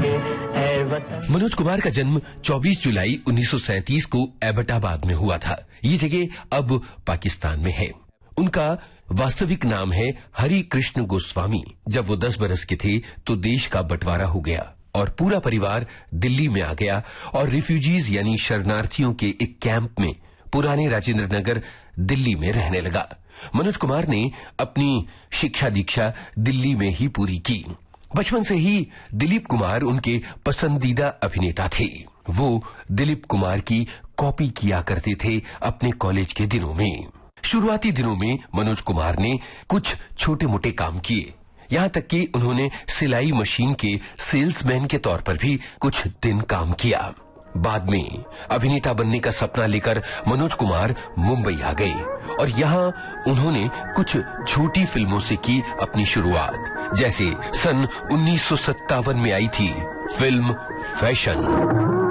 मनोज कुमार का जन्म 24 जुलाई 1937 को एबटाबाद में हुआ था। ये जगह अब पाकिस्तान में है। उनका वास्तविक नाम है हरि कृष्ण गोस्वामी। जब वो 10 बरस के थे तो देश का बंटवारा हो गया और पूरा परिवार दिल्ली में आ गया और रिफ्यूजीज यानी शरणार्थियों के एक कैंप में पुराने राजेंद्र नगर दिल्ली में रहने लगा। मनोज कुमार ने अपनी शिक्षा दीक्षा दिल्ली में ही पूरी की। बचपन से ही दिलीप कुमार उनके पसंदीदा अभिनेता थे। वो दिलीप कुमार की कॉपी किया करते थे अपने कॉलेज के दिनों में। शुरुआती दिनों में मनोज कुमार ने कुछ छोटे मोटे काम किए, यहां तक कि उन्होंने सिलाई मशीन के सेल्समैन के तौर पर भी कुछ दिन काम किया। बाद में अभिनेता बनने का सपना लेकर मनोज कुमार मुंबई आ गए और यहां उन्होंने कुछ छोटी फिल्मों से की अपनी शुरुआत। जैसे सन 1957 में आई थी फिल्म फैशन।